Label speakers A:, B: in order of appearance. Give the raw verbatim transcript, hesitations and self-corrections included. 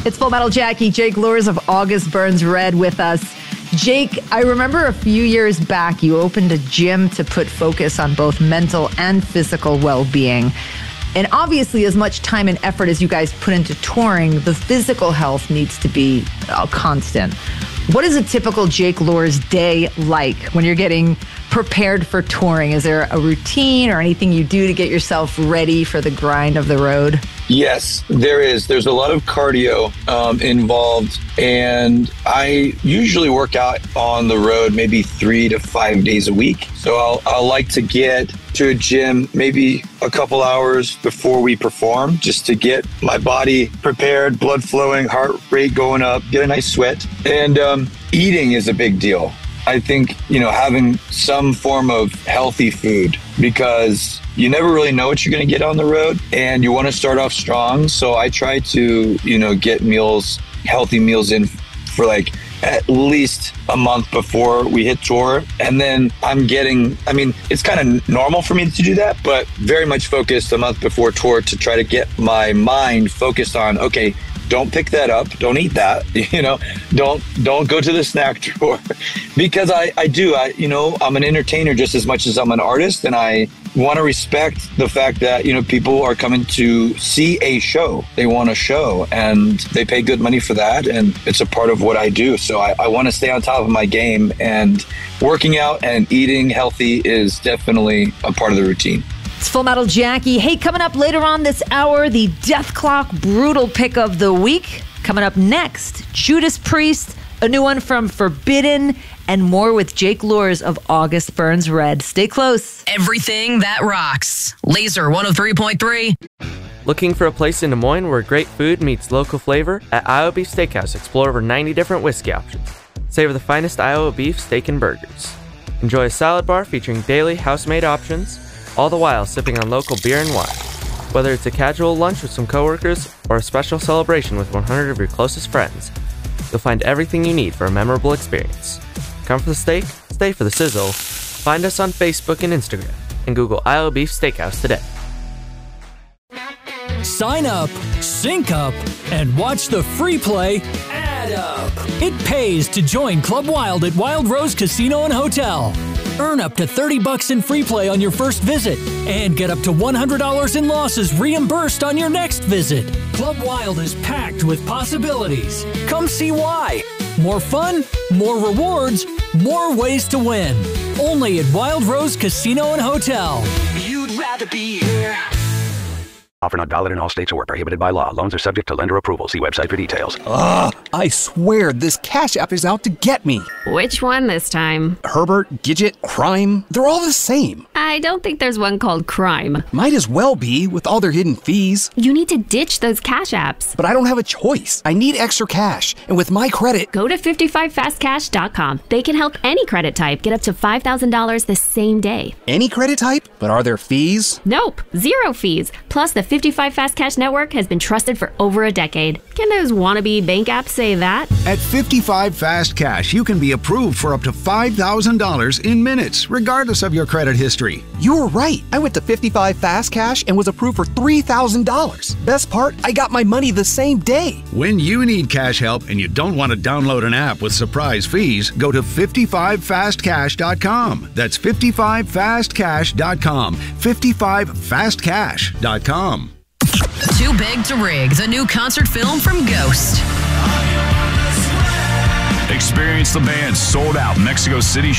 A: It's Full Metal Jackie, Jake Luhrs of August Burns Red with us. Jake, I remember a few years back you opened a gym to put focus on both mental and physical well-being. And obviously, as much time and effort as you guys put into touring, the physical health needs to be uh, constant. What is a typical Jake Luhrs day like when you're getting prepared for touring? Is there a routine or anything you do to get yourself ready for the grind of the road?
B: Yes, there is. There's a lot of cardio um, involved, and I usually work out on the road maybe three to five days a week. So I'll, I'll like to get to a gym maybe a couple hours before we perform, just to get my body prepared, blood flowing, heart rate going up, get a nice sweat. And um, eating is a big deal. I think, you know, having some form of healthy food, because you never really know what you're going to get on the road and you want to start off strong. So I try to, you know, get meals, healthy meals in for like at least a month before we hit tour. And then I'm getting, I mean, it's kind of normal for me to do that, but very much focused a month before tour to try to get my mind focused on, okay, don't pick that up. Don't eat that. You know, don't don't go to the snack drawer, because I, I do. I you know I'm an entertainer just as much as I'm an artist, and I want to respect the fact that, you know, people are coming to see a show. They want a show, and they pay good money for that, and it's a part of what I do. So I, I want to stay on top of my game, and working out and eating healthy is definitely a part of the routine.
A: It's Full Metal Jackie. Hey, coming up later on this hour, the Death Clock Brutal Pick of the Week. Coming up next, Judas Priest, a new one from Forbidden, and more with Jake Luhrs of August Burns Red. Stay close.
C: Everything that rocks. Laser one oh three point three.
D: Looking for a place in Des Moines where great food meets local flavor? At Iowa Beef Steakhouse, explore over ninety different whiskey options. Savor the finest Iowa beef, steak, and burgers. Enjoy a salad bar featuring daily house-made options, all the while sipping on local beer and wine. Whether it's a casual lunch with some coworkers or a special celebration with one hundred of your closest friends, you'll find everything you need for a memorable experience. Come for the steak, stay for the sizzle. Find us on Facebook and Instagram, and Google Iowa Beef Steakhouse today.
E: Sign up, sync up, and watch the free play Add Up. It pays to join Club Wild at Wild Rose Casino and Hotel. Earn up to thirty bucks in free play on your first visit and get up to one hundred dollars in losses reimbursed on your next visit. Club Wild is packed with possibilities. Come see why. More fun, more rewards, more ways to win. Only at Wild Rose Casino and Hotel.
F: You'd rather be here.
G: Offer not valid in all states or prohibited by law. Loans are subject to lender approval. See website for details.
H: Ugh, I swear this Cash App is out to get me.
I: Which one this time?
H: Herbert, Gidget, Crime, they're all the same.
I: I don't think there's one called Crime.
H: Might as well be, with all their hidden fees.
I: You need to ditch those Cash Apps.
H: But I don't have a choice. I need extra cash. And with my credit...
I: Go to fifty-five fast cash dot com. They can help any credit type get up to five thousand dollars the same day.
H: Any credit type? But are there fees?
I: Nope. Zero fees. Plus, the fifty-five Fast Cash Network has been trusted for over a decade. Can those wannabe bank apps say that?
J: At fifty-five Fast Cash, you can be approved for up to five thousand dollars in minutes, regardless of your credit history.
H: You were right. I went to fifty-five Fast Cash and was approved for three thousand dollars. Best part, I got my money the same day.
J: When you need cash help and you don't want to download an app with surprise fees, go to fifty-five fast cash dot com. That's fifty-five fast cash dot com. fifty-five fast cash dot com.
C: Too Big to Rig, the new concert film from Ghost.
K: Experience the band's sold-out Mexico City